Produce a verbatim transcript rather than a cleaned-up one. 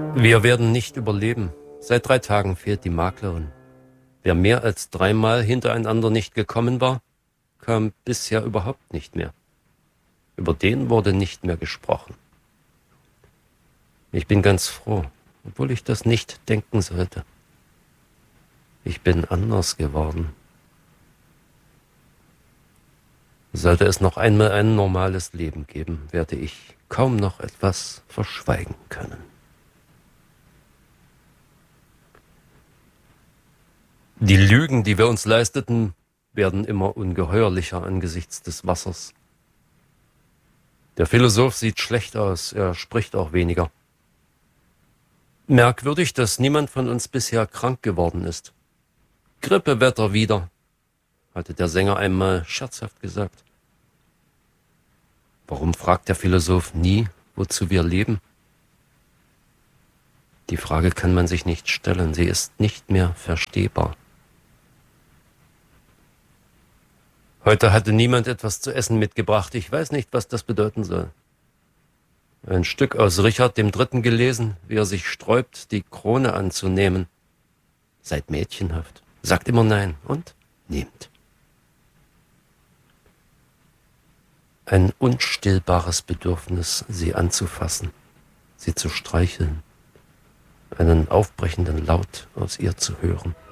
Wir werden nicht überleben. Seit drei Tagen fehlt die Maklerin. Wer mehr als dreimal hintereinander nicht gekommen war, kam bisher überhaupt nicht mehr. Über den wurde nicht mehr gesprochen. Ich bin ganz froh, obwohl ich das nicht denken sollte. Ich bin anders geworden. Sollte es noch einmal ein normales Leben geben, werde ich kaum noch etwas verschweigen können. Die Lügen, die wir uns leisteten, werden immer ungeheuerlicher angesichts des Wassers. Der Philosoph sieht schlecht aus, er spricht auch weniger. Merkwürdig, dass niemand von uns bisher krank geworden ist. Grippewetter wieder, hatte der Sänger einmal scherzhaft gesagt. Warum fragt der Philosoph nie, wozu wir leben? Die Frage kann man sich nicht stellen, sie ist nicht mehr verstehbar. Heute hatte niemand etwas zu essen mitgebracht. Ich weiß nicht, was das bedeuten soll. Ein Stück aus Richard dem Dritten gelesen, wie er sich sträubt, die Krone anzunehmen. Seid mädchenhaft, sagt immer nein und nehmt. Ein unstillbares Bedürfnis, sie anzufassen, sie zu streicheln, einen aufbrechenden Laut aus ihr zu hören.